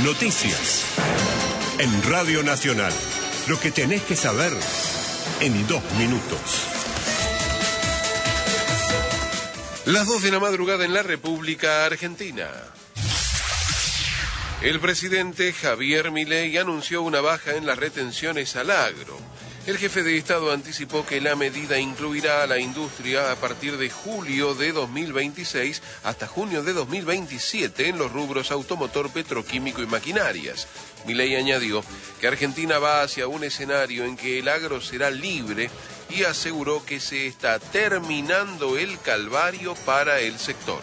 Noticias. En Radio Nacional. Lo que tenés que saber en 2 minutos. Las 2 de la madrugada en la República Argentina. El presidente Javier Milei anunció una baja en las retenciones al agro. El jefe de Estado anticipó que la medida incluirá a la industria a partir de julio de 2026 hasta junio de 2027 en los rubros automotor, petroquímico y maquinarias. Milei añadió que Argentina va hacia un escenario en que el agro será libre y aseguró que se está terminando el calvario para el sector.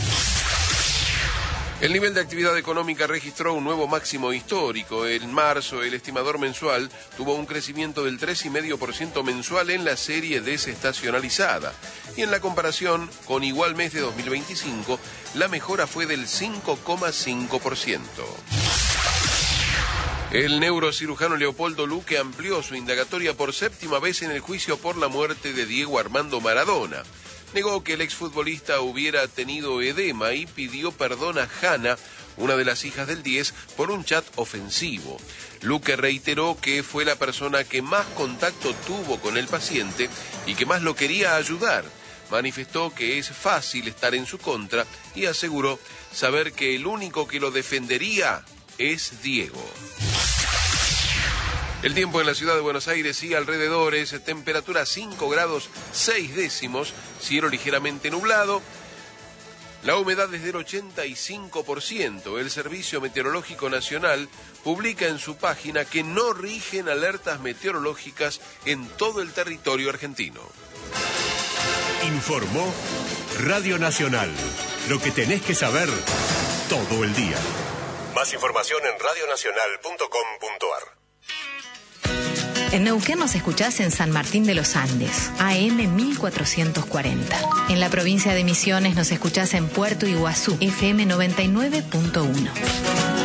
El nivel de actividad económica registró un nuevo máximo histórico. En marzo, el estimador mensual tuvo un crecimiento del 3,5% mensual en la serie desestacionalizada. Y en la comparación con igual mes de 2025, la mejora fue del 5,5%. El neurocirujano Leopoldo Luque amplió su indagatoria por 7ª vez en el juicio por la muerte de Diego Armando Maradona. Negó que el exfutbolista hubiera tenido edema y pidió perdón a Hanna, una de las hijas del 10, por un chat ofensivo. Luque reiteró que fue la persona que más contacto tuvo con el paciente y que más lo quería ayudar. Manifestó que es fácil estar en su contra y aseguró saber que el único que lo defendería es Diego. El tiempo en la ciudad de Buenos Aires y alrededores, temperatura 5 grados 6 décimos, cielo ligeramente nublado, la humedad es del 85%. El Servicio Meteorológico Nacional publica en su página que no rigen alertas meteorológicas en todo el territorio argentino. Informó Radio Nacional. Lo que tenés que saber todo el día. Más información en radionacional.com.ar. En Neuquén nos escuchás en San Martín de los Andes, AM 1440. En la provincia de Misiones nos escuchás en Puerto Iguazú, FM 99.1.